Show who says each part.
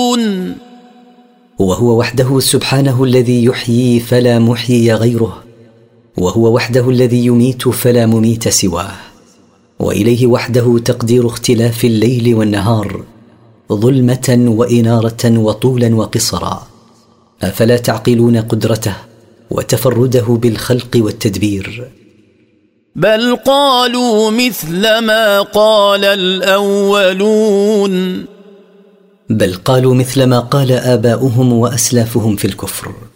Speaker 1: وهو وحده سبحانه الذي يحيي فلا محيي غيره، وهو وحده الذي يميت فلا مميت سواه، وإليه وحده تقدير اختلاف الليل والنهار، ظلمة وإنارة وطولا وقصرا. أفلا تعقلون قدرته وتفرده بالخلق والتدبير؟
Speaker 2: بل قالوا مثل ما قال الأولون.
Speaker 1: بل قالوا مثل ما قال آباؤهم وأسلافهم في الكفر.